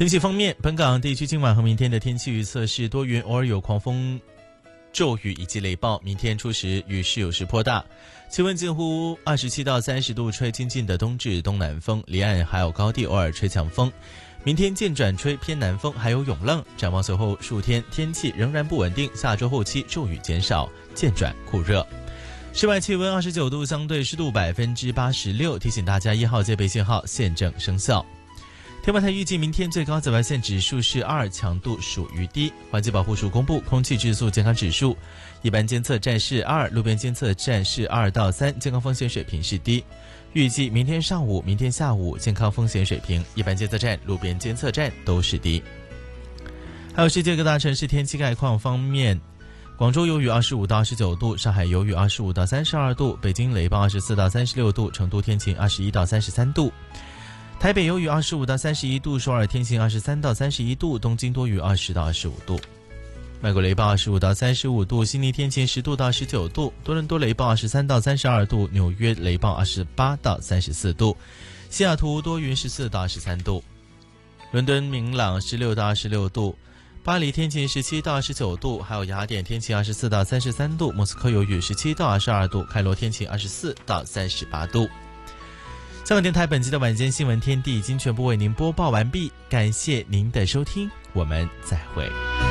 天气方面，本港地区今晚和明天的天气预测是多云，偶尔有狂风骤雨以及雷暴，明天初时雨势有时颇大，气温近乎27到30度，吹清劲的东至东南风，离岸还有高地偶尔吹强风。明天渐转吹偏南风，还有涌浪。展望随后数天天气仍然不稳定，下周后期骤雨减少，渐转酷热。室外气温29度，相对湿度86%，提醒大家1号戒备信号现正生效。天文台预计明天最高紫外线指数是2，强度属于低。环境保护署公布空气质素健康指数，一般监测站是2，路边监测站是2到3，健康风险水平是低。预计明天上午、明天下午健康风险水平，一般监测站、路边监测站都是低。还有世界各大城市天气概况方面，广州有雨25到29度，上海有雨25到32度，北京雷暴24到36度，成都天晴21到33度。台北有雨25到31度，首尔天晴23到31度，东京多雨20到25度。美国雷暴25到35度，悉尼天晴10度到19度，多伦多雷暴23到32度，纽约雷暴28到34度，西雅图多云14到13度，伦敦明朗16到26度，巴黎天晴17到19度，还有雅典天晴24到33度，莫斯科有雨17到22度，开罗天晴24到38度。香港电台本期的晚间新闻天地已经全部为您播报完毕，感谢您的收听，我们再会。